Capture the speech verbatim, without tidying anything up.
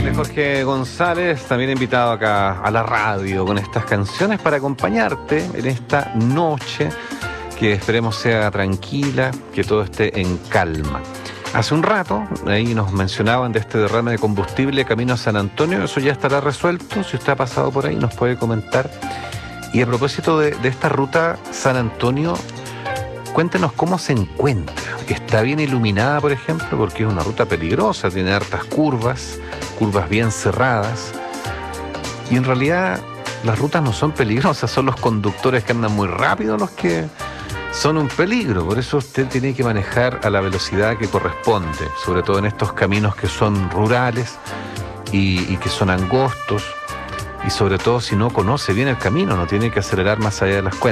de Jorge González, también invitado acá a la radio con estas canciones para acompañarte en esta noche que esperemos sea tranquila, que todo esté en calma. Hace un rato, ahí nos mencionaban de este derrame de combustible camino a San Antonio, eso ya estará resuelto, si usted ha pasado por ahí nos puede comentar. Y a propósito de, de esta ruta San Antonio, cuéntenos cómo se encuentra. ¿Está bien iluminada, por ejemplo? Porque es una ruta peligrosa, tiene hartas curvas, curvas bien cerradas. Y en realidad las rutas no son peligrosas, son los conductores que andan muy rápido los que son un peligro. Por eso usted tiene que manejar a la velocidad que corresponde, sobre todo en estos caminos que son rurales y, y que son angostos. Y sobre todo si no conoce bien el camino, no tiene que acelerar más allá de las cuentas.